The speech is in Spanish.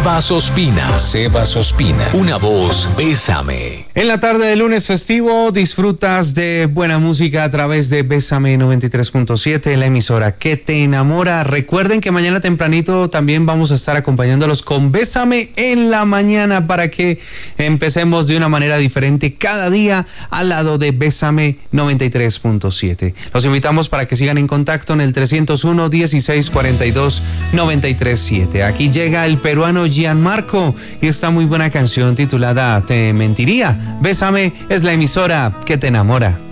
Sebas Ospina, una voz, Bésame. En la tarde de lunes festivo disfrutas de buena música a través de Bésame 93.7, la emisora que te enamora. Recuerden que mañana tempranito también vamos a estar acompañándolos con Bésame en la mañana para que empecemos de una manera diferente cada día al lado de Bésame 93.7. Los invitamos para que sigan en contacto en el 301-1642-937. Aquí llega el peruano Gianmarco y esta muy buena canción titulada Te Mentiría. Bésame es la emisora que te enamora.